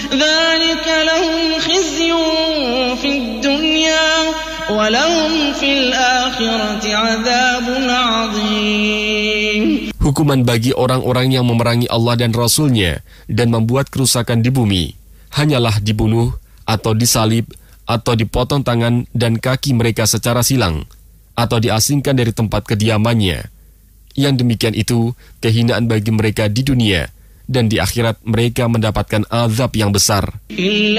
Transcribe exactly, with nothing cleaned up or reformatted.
dzalika lahum khizyun fid dunya wa lahum fil akhirati 'adzabun 'adzim. Hukuman bagi orang-orang yang memerangi Allah dan Rasul-Nya dan membuat kerusakan di bumi hanyalah dibunuh atau disalib atau dipotong tangan dan kaki mereka secara silang atau diasingkan dari tempat kediamannya. Yang demikian itu kehinaan bagi mereka di dunia, dan di akhirat mereka mendapatkan azab yang besar.